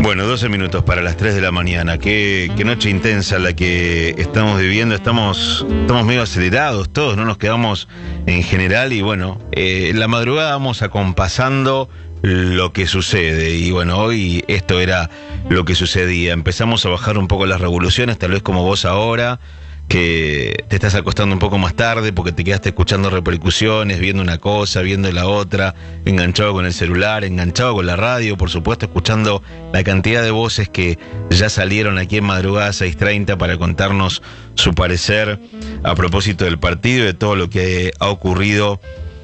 Bueno, 12 minutos para las 3 de la mañana. Qué noche intensa la que estamos viviendo. Estamos medio acelerados todos, no nos quedamos en general. Y bueno, en la madrugada vamos acompasando lo que sucede. Y bueno, hoy esto era lo que sucedía. Empezamos a bajar un poco las revoluciones, tal vez como vos ahora, que te estás acostando un poco más tarde porque te quedaste escuchando repercusiones, viendo una cosa, viendo la otra, enganchado con el celular, enganchado con la radio, por supuesto, escuchando la cantidad de voces que ya salieron aquí en Madrugada 6:30 para contarnos su parecer a propósito del partido y de todo lo que ha ocurrido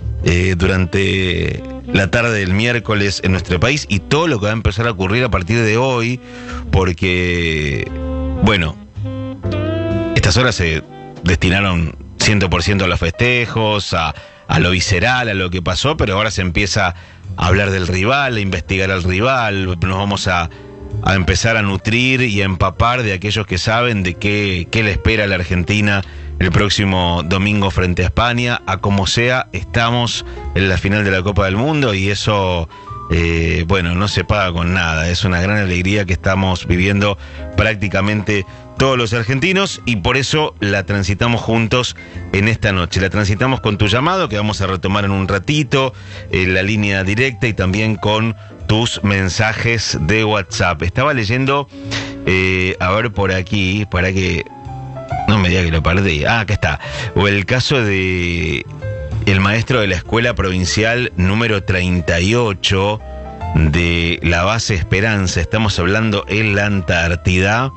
durante la tarde del miércoles en nuestro país y todo lo que va a empezar a ocurrir a partir de hoy, porque, bueno, estas horas se destinaron 100% a los festejos, a lo visceral, a lo que pasó, pero ahora se empieza a hablar del rival, a investigar al rival. Nos vamos a empezar a nutrir y a empapar de aquellos que saben de qué le espera a la Argentina el próximo domingo frente a España. A como sea, estamos en la final de la Copa del Mundo y eso, bueno, no se paga con nada. Es una gran alegría que estamos viviendo prácticamente todos los argentinos y por eso la transitamos juntos en esta noche. La transitamos con tu llamado, que vamos a retomar en un ratito, la línea directa y también con tus mensajes de WhatsApp. Estaba leyendo, a ver por aquí, para que no me diga que lo perdí. Acá está. O el caso de el maestro de la escuela provincial número 38 de la base Esperanza. Estamos hablando en la Antártida,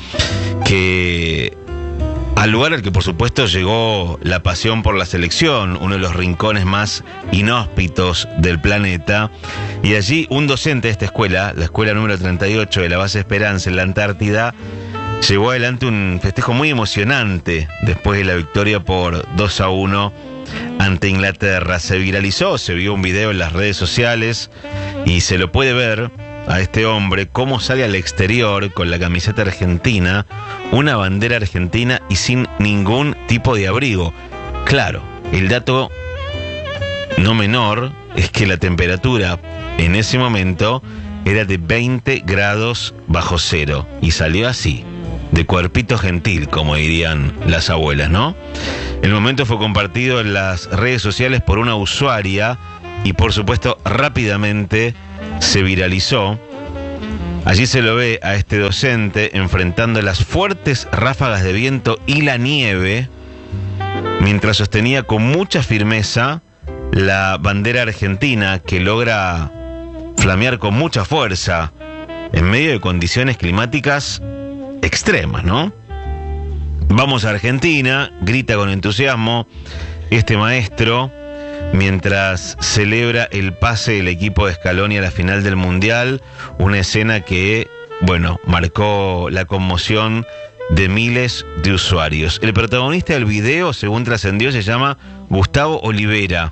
que al lugar al que por supuesto llegó la pasión por la selección, uno de los rincones más inhóspitos del planeta, y allí un docente de esta escuela, la escuela número 38 de la base Esperanza en la Antártida, llevó adelante un festejo muy emocionante después de la victoria por 2-1 ante Inglaterra. Se viralizó, se vio un video en las redes sociales y se lo puede ver a este hombre cómo sale al exterior con la camiseta argentina, una bandera argentina y sin ningún tipo de abrigo. Claro, el dato no menor es que la temperatura en ese momento era de 20 grados bajo cero y salió así, de cuerpito gentil, como dirían las abuelas, ¿no? El momento fue compartido en las redes sociales por una usuaria y por supuesto rápidamente se viralizó. Allí se lo ve a este docente enfrentando las fuertes ráfagas de viento y la nieve, mientras sostenía con mucha firmeza la bandera argentina, que logra flamear con mucha fuerza en medio de condiciones climáticas extremas, ¿no? Vamos a Argentina, grita con entusiasmo este maestro mientras celebra el pase del equipo de Scaloni a la final del Mundial, una escena que, bueno, marcó la conmoción de miles de usuarios. El protagonista del video, según trascendió, se llama Gustavo Olivera.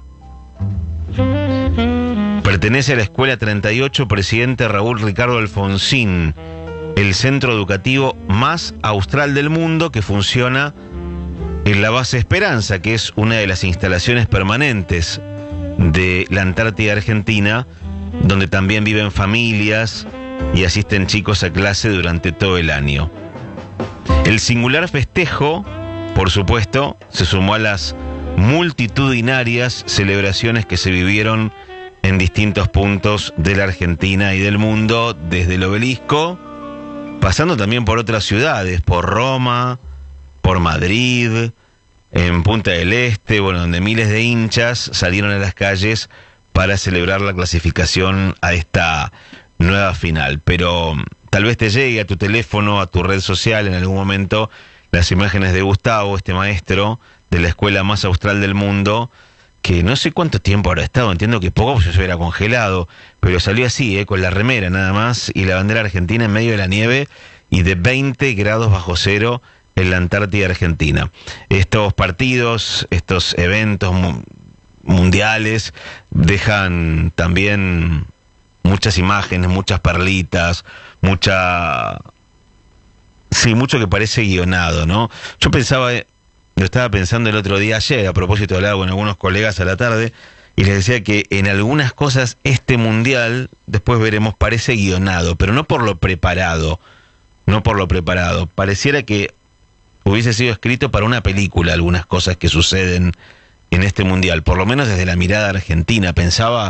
Pertenece a la Escuela 38, presidente Raúl Ricardo Alfonsín, el centro educativo más austral del mundo que funciona en la base Esperanza, que es una de las instalaciones permanentes de la Antártida Argentina, donde también viven familias y asisten chicos a clase durante todo el año. El singular festejo, por supuesto, se sumó a las multitudinarias celebraciones que se vivieron en distintos puntos de la Argentina y del mundo, desde el Obelisco, pasando también por otras ciudades, por Roma, por Madrid, en Punta del Este, bueno, donde miles de hinchas salieron a las calles para celebrar la clasificación a esta nueva final. Pero tal vez te llegue a tu teléfono, a tu red social en algún momento, las imágenes de Gustavo, este maestro de la escuela más austral del mundo, que no sé cuánto tiempo habrá estado, entiendo que poco, pues se hubiera congelado, pero salió así, con la remera nada más, y la bandera argentina en medio de la nieve y de 20 grados bajo cero en la Antártida Argentina. Estos partidos, estos eventos mundiales dejan también muchas imágenes, muchas perlitas, mucho que parece guionado, ¿no? Yo estaba pensando el otro día, ayer, a propósito, hablaba con algunos colegas a la tarde, y les decía que en algunas cosas este mundial, después veremos, parece guionado, pero no por lo preparado, no por lo preparado. Pareciera que hubiese sido escrito para una película algunas cosas que suceden en este mundial, por lo menos desde la mirada argentina. Pensaba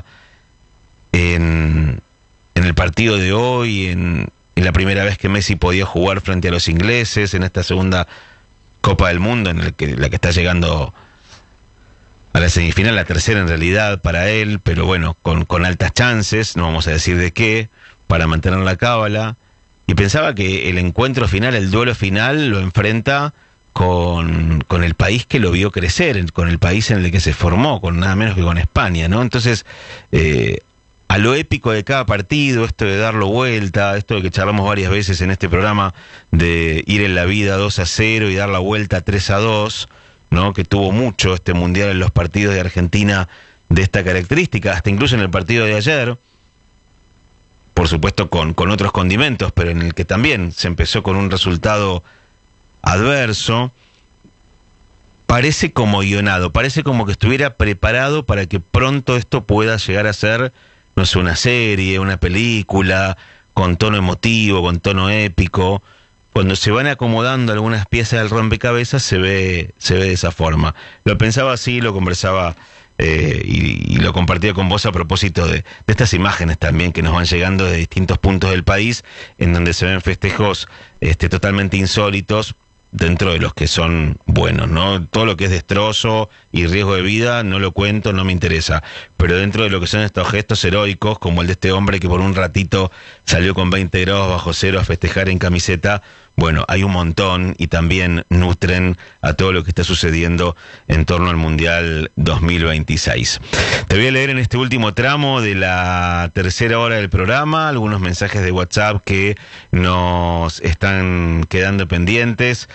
en el partido de hoy, en la primera vez que Messi podía jugar frente a los ingleses, en esta segunda Copa del Mundo, en la que está llegando a la semifinal, la tercera en realidad para él, pero bueno, con altas chances, no vamos a decir de qué, para mantener la cábala. Y pensaba que el encuentro final, el duelo final, lo enfrenta con el país que lo vio crecer, con el país en el que se formó, con nada menos que con España, ¿no? Entonces, a lo épico de cada partido, esto de darlo vuelta, esto de que charlamos varias veces en este programa, de ir en la vida 2-0 y dar la vuelta 3-2, ¿no? Que tuvo mucho este mundial en los partidos de Argentina de esta característica, hasta incluso en el partido de ayer, por supuesto con otros condimentos, pero en el que también se empezó con un resultado adverso. Parece como guionado, parece como que estuviera preparado para que pronto esto pueda llegar a ser, no sé, una serie, una película, con tono emotivo, con tono épico. Cuando se van acomodando algunas piezas del rompecabezas se ve de esa forma. Lo pensaba así, lo conversaba y lo compartía con vos a propósito de estas imágenes también que nos van llegando de distintos puntos del país, en donde se ven festejos totalmente insólitos, dentro de los que son buenos, ¿no? Todo lo que es destrozo y riesgo de vida no lo cuento, no me interesa, pero dentro de lo que son estos gestos heroicos, como el de este hombre que por un ratito salió con 20 grados bajo cero a festejar en camiseta, bueno, hay un montón y también nutren a todo lo que está sucediendo en torno al Mundial 2026. Te voy a leer en este último tramo de la tercera hora del programa algunos mensajes de WhatsApp que nos están quedando pendientes.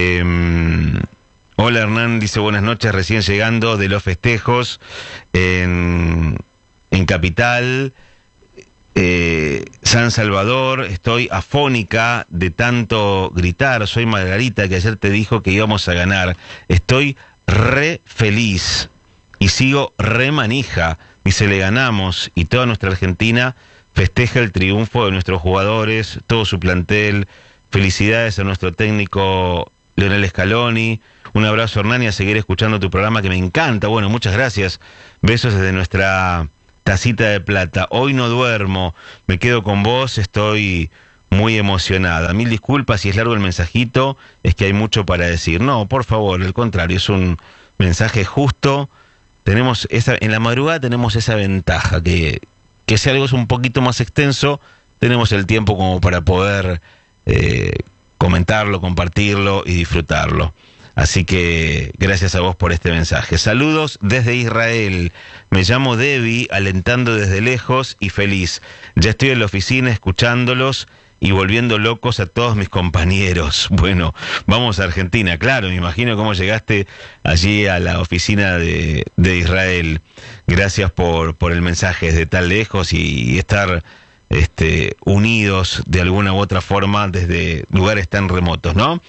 Hola, Hernán, dice buenas noches, recién llegando de los festejos en Capital, San Salvador, estoy afónica de tanto gritar. Soy Margarita, que ayer te dijo que íbamos a ganar. Estoy re feliz y sigo re manija. Dice, le ganamos y toda nuestra Argentina festeja el triunfo de nuestros jugadores, todo su plantel. Felicidades a nuestro técnico Leonel Scaloni. Un abrazo, Hernán, y a seguir escuchando tu programa que me encanta. Bueno, muchas gracias. Besos desde nuestra tacita de plata. Hoy no duermo, me quedo con vos, estoy muy emocionada. Mil disculpas si es largo el mensajito, es que hay mucho para decir. No, por favor, al contrario, es un mensaje justo. En la madrugada tenemos esa ventaja, que si algo es un poquito más extenso, tenemos el tiempo como para poder comentarlo, compartirlo y disfrutarlo. Así que gracias a vos por este mensaje. Saludos desde Israel. Me llamo Debbie, alentando desde lejos y feliz. Ya estoy en la oficina escuchándolos y volviendo locos a todos mis compañeros. Bueno, vamos a Argentina, claro, me imagino cómo llegaste allí a la oficina de Israel. Gracias por el mensaje desde tan lejos y estar unidos de alguna u otra forma desde lugares tan remotos, ¿no?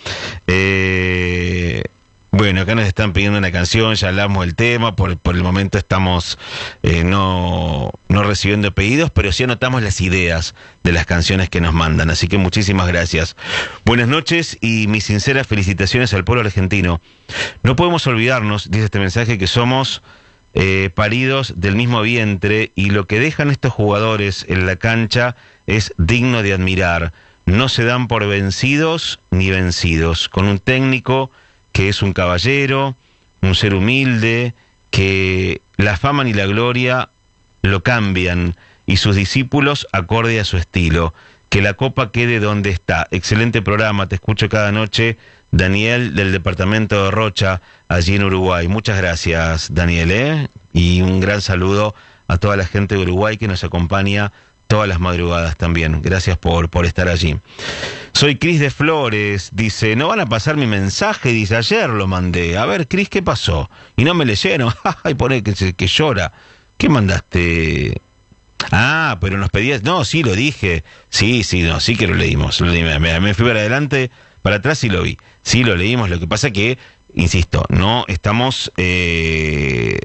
Bueno, acá nos están pidiendo una canción, ya hablamos del tema, por el momento estamos no recibiendo pedidos, pero sí anotamos las ideas de las canciones que nos mandan, así que muchísimas gracias. Buenas noches y mis sinceras felicitaciones al pueblo argentino. No podemos olvidarnos, dice este mensaje, que somos paridos del mismo vientre y lo que dejan estos jugadores en la cancha es digno de admirar. No se dan por vencidos ni vencidos, con un técnico que es un caballero, un ser humilde, que la fama ni la gloria lo cambian y sus discípulos acorde a su estilo. Que la copa quede donde está. Excelente programa, te escucho cada noche. Daniel, del departamento de Rocha, allí en Uruguay. Muchas gracias, Daniel, y un gran saludo a toda la gente de Uruguay que nos acompaña todas las madrugadas también. Gracias por estar allí. Soy Cris de Flores, dice, no van a pasar mi mensaje, dice, ayer lo mandé. A ver, Cris, ¿qué pasó? Y no me leyeron. Ay, pone que llora. ¿Qué mandaste? Ah, pero nos pedías... No, sí, lo dije. Sí que lo leímos. Me fui para adelante, para atrás y lo vi. Sí, lo leímos. Lo que pasa que, insisto, no estamos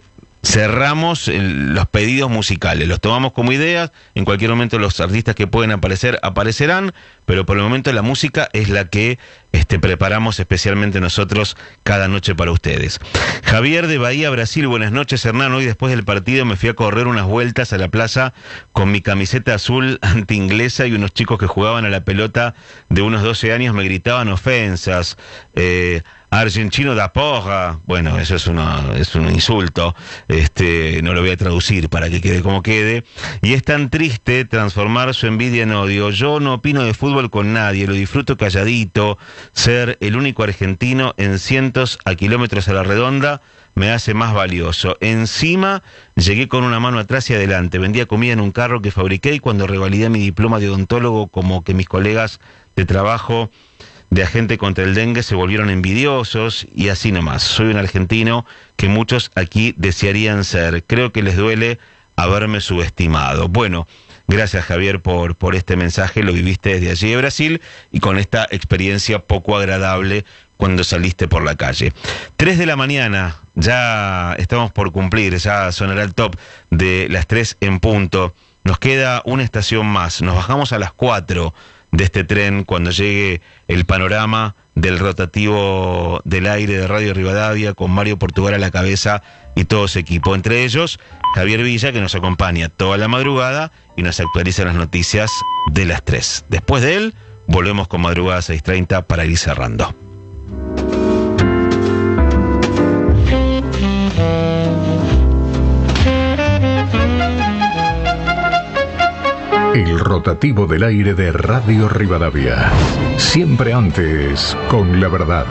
cerramos los pedidos musicales, los tomamos como ideas, en cualquier momento los artistas que pueden aparecer, aparecerán, pero por el momento la música es la que preparamos especialmente nosotros cada noche para ustedes. Javier de Bahía, Brasil, buenas noches, Hernán. Hoy después del partido me fui a correr unas vueltas a la plaza con mi camiseta azul anti-inglesa y unos chicos que jugaban a la pelota de unos 12 años me gritaban ofensas, argentino da porra. Bueno, eso es un insulto. No lo voy a traducir para que quede como quede. Y es tan triste transformar su envidia en odio. Yo no opino de fútbol con nadie, lo disfruto calladito. Ser el único argentino en cientos a kilómetros a la redonda me hace más valioso. Encima llegué con una mano atrás y adelante. Vendía comida en un carro que fabriqué y cuando revalidé mi diploma de odontólogo, como que mis colegas de trabajo de agente contra el dengue se volvieron envidiosos y así nomás. Soy un argentino que muchos aquí desearían ser. Creo que les duele haberme subestimado. Bueno, gracias Javier por este mensaje. Lo viviste desde allí de Brasil y con esta experiencia poco agradable cuando saliste por la calle. 3 de la mañana, ya estamos por cumplir, ya sonará el top de las 3 en punto. Nos queda una estación más, nos bajamos a las 4 de este tren cuando llegue el panorama del rotativo del aire de Radio Rivadavia con Mario Portugal a la cabeza y todo su equipo. Entre ellos, Javier Villa, que nos acompaña toda la madrugada y nos actualiza las noticias de las 3. Después de él, volvemos con Madrugada 6:30 para ir cerrando. El rotativo del aire de Radio Rivadavia. Siempre antes, con la verdad.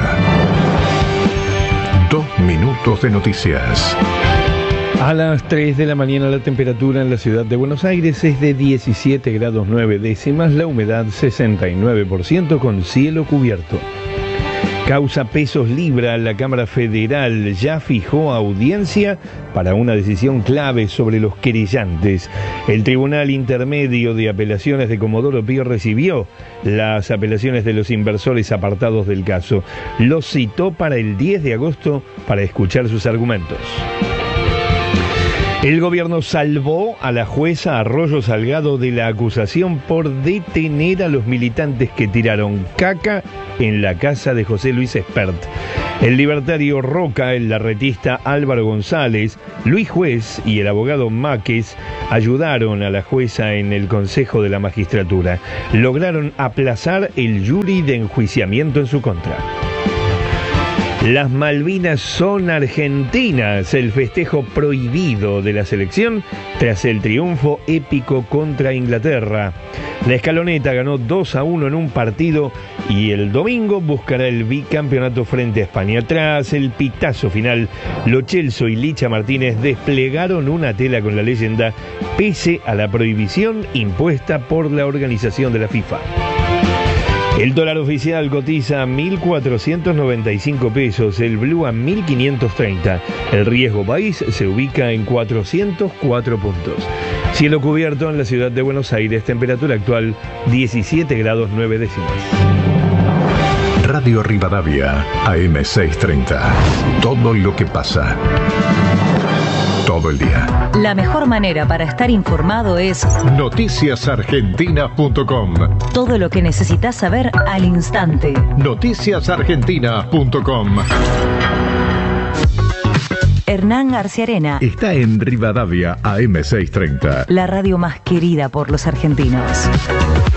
2 minutos de noticias. A las 3 de la mañana la temperatura en la ciudad de Buenos Aires es de 17 grados 9 décimas, la humedad 69% con cielo cubierto. Causa Pesos Libra, la Cámara Federal ya fijó audiencia para una decisión clave sobre los querellantes. El Tribunal Intermedio de Apelaciones de Comodoro Pi recibió las apelaciones de los inversores apartados del caso. Los citó para el 10 de agosto para escuchar sus argumentos. El gobierno salvó a la jueza Arroyo Salgado de la acusación por detener a los militantes que tiraron caca en la casa de José Luis Espert. El libertario Roca, el larretista Álvaro González, Luis Juez y el abogado Máquez ayudaron a la jueza en el Consejo de la Magistratura. Lograron aplazar el jury de enjuiciamiento en su contra. Las Malvinas son argentinas, el festejo prohibido de la selección tras el triunfo épico contra Inglaterra. La Escaloneta ganó 2-1 en un partido y el domingo buscará el bicampeonato frente a España. Tras el pitazo final, Lo Celso y Licha Martínez desplegaron una tela con la leyenda pese a la prohibición impuesta por la organización de la FIFA. El dólar oficial cotiza a 1.495 pesos, el blue a 1.530. El riesgo país se ubica en 404 puntos. Cielo cubierto en la ciudad de Buenos Aires, temperatura actual 17 grados 9 décimas. Radio Rivadavia, AM630. Todo lo que pasa. Todo el día. La mejor manera para estar informado es noticiasargentina.com. Todo lo que necesitas saber al instante. Noticiasargentina.com. Hernán García Arena Está en Rivadavia AM630. La radio más querida por los argentinos.